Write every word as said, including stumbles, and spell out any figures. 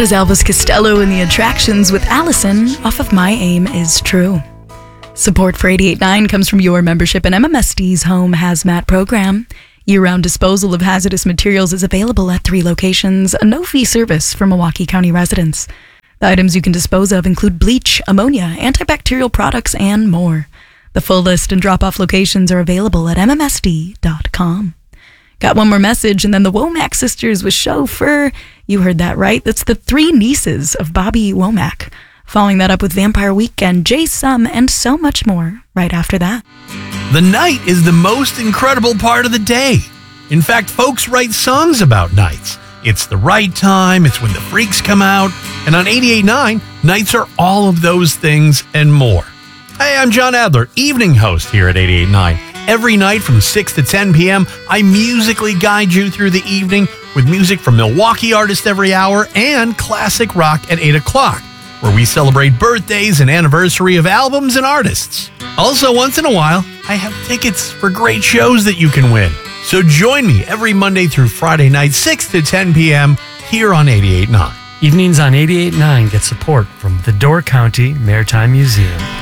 That is Elvis Costello and the Attractions with Allison off of My Aim Is True. Support for eighty-eight point nine comes from your membership in M M S D's Home Hazmat program. Year-round disposal of hazardous materials is available at three locations, a no-fee service for Milwaukee County residents. The items you can dispose of include bleach, ammonia, antibacterial products, and more. The full list and drop-off locations are available at M M S D dot com. Got one more message, and then the Womack sisters with Chauffeur. You heard that right. That's the three nieces of Bobby Womack. Following that up with Vampire Weekend, Jay Sum, and so much more right after that. The night is the most incredible part of the day. In fact, folks write songs about nights. It's the right time, it's when the freaks come out, and on eighty-eight point nine, nights are all of those things and more. Hey, I'm John Adler, evening host here at eighty-eight point nine. Every night from six to ten p.m., I musically guide you through the evening with music from Milwaukee artists every hour and classic rock at eight o'clock, where we celebrate birthdays and anniversary of albums and artists. Also, once in a while, I have tickets for great shows that you can win. So join me every Monday through Friday night, six to ten p.m. here on eighty-eight point nine. Evenings on eighty-eight point nine get support from the Door County Maritime Museum.